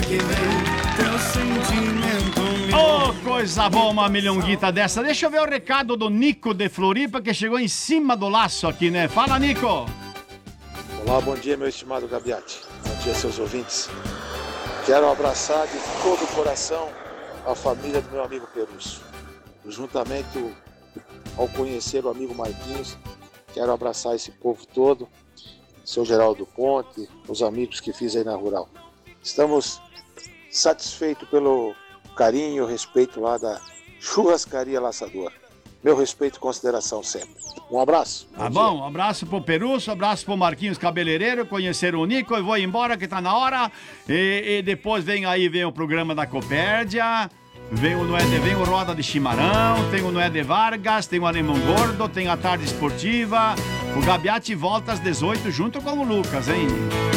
que vem, teu sentimento me... Ô, coisa boa, uma milhonguita dessa. Deixa eu ver o recado do Nico de Floripa, que chegou em cima do laço aqui, né? Fala, Nico. Olá, bom dia, meu estimado Gabiati. Bom dia, seus ouvintes. Quero abraçar de todo o coração a família do meu amigo Perusso. Juntamente ao conhecer o amigo Marquinhos, quero abraçar esse povo todo, seu Geraldo Ponte, os amigos que fiz aí na Rural. Estamos satisfeitos pelo carinho e respeito lá da Churrascaria Laçador. Meu respeito e consideração sempre. Um abraço. Tá bom, um abraço pro Perusso, um abraço pro Marquinhos Cabeleireiro, conheceram o Nico, eu vou embora que tá na hora. E depois vem o programa da Copérdia, vem o Roda de Chimarrão, tem o Noé de Vargas, tem o Alemão Gordo, tem a Tarde Esportiva. O Gabiati volta às 18 junto com o Lucas, hein?